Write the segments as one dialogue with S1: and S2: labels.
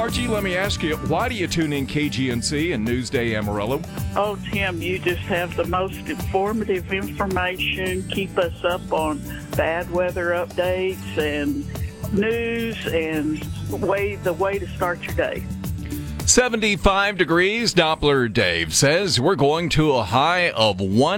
S1: Margie, let me ask you, why do you tune in KGNC and Newsday Amarillo?
S2: Oh, Tim, you just have the most informative information. Keep us up on bad weather updates and news and the way to start your day.
S1: 75 degrees, Doppler Dave says we're going to a high of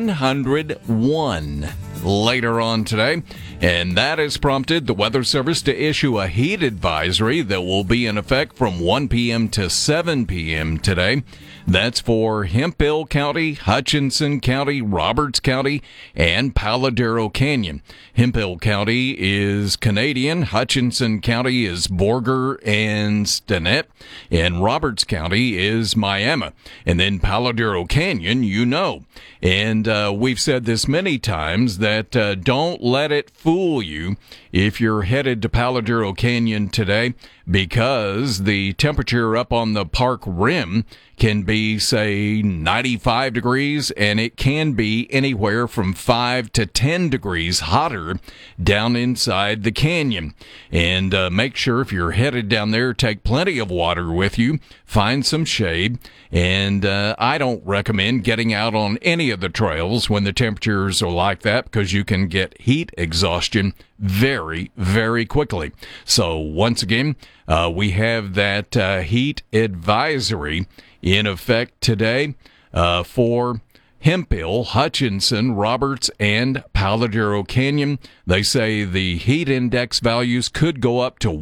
S1: 101 later on today. And that has prompted the Weather Service to issue a heat advisory that will be in effect from 1 p.m. to 7 p.m. today. That's for Hemphill County, Hutchinson County, Roberts County, and Paladero Canyon. Hemphill County is Canadian, Hutchinson County is Borger and Stinnett, and Roberts County is Miami. And then Paladero Canyon, you know. And we've said this many times that don't let it fool you if you're headed to Paladero Canyon today, because the temperature up on the park rim can be, say, 95 degrees, and it can be anywhere from 5 to 10 degrees hotter down inside the canyon. And make sure if you're headed down there, take plenty of water with you, find some shade, and I don't recommend getting out on any of the trails when the temperatures are like that, because you can get heat exhaustion very, very quickly. So once again, we have that heat advisory in effect today for Hemphill, Hutchinson, Roberts, and Paladero Canyon. They say the heat index values could go up to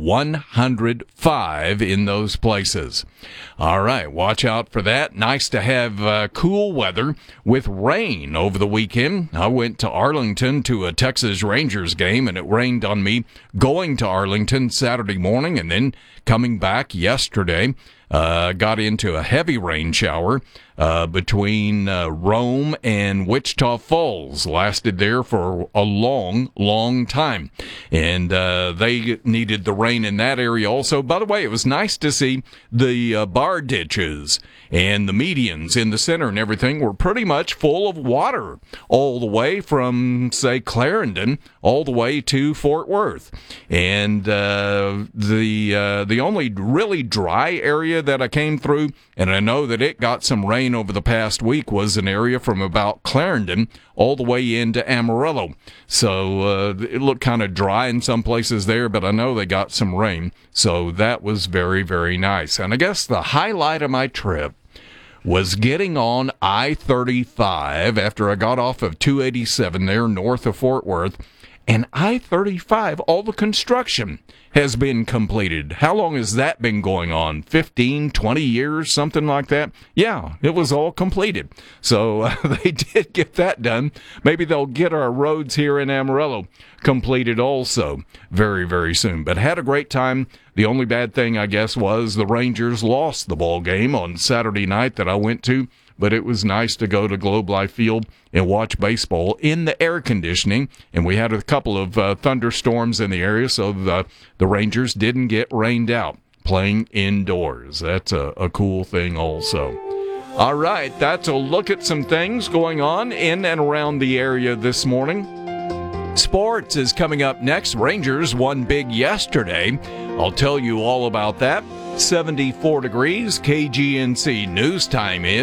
S1: 105 in those places. All right, watch out for that. Nice to have cool weather with rain over the weekend. I went to Arlington to a Texas Rangers game, and it rained on me going to Arlington Saturday morning and then coming back yesterday. Got into a heavy rain shower between Rome and Wichita Falls. Lasted there for a long, long time. And they needed the rain in that area also. By the way, it was nice to see the bar ditches and the medians in the center and everything were pretty much full of water all the way from, say, Clarendon all the way to Fort Worth. And the only really dry area that I came through, and I know that it got some rain over the past week, was an area from about Clarendon all the way into Amarillo. So it looked kind of dry in some places there, but I know they got some rain. So that was very, very nice. And I guess the highlight of my trip was getting on I-35 after I got off of 287 there north of Fort Worth. And I-35, all the construction has been completed. How long has that been going on? 15, 20 years, something like that? Yeah, it was all completed. So they did get that done. Maybe they'll get our roads here in Amarillo completed also very, very soon. But had a great time. The only bad thing, I guess, was the Rangers lost the ball game on Saturday night that I went to. But it was nice to go to Globe Life Field and watch baseball in the air conditioning. And we had a couple of thunderstorms in the area, so the Rangers didn't get rained out playing indoors. That's a cool thing also. All right, that's a look at some things going on in and around the area this morning. Sports is coming up next. Rangers won big yesterday. I'll tell you all about that. 74 degrees, KGNC News Time is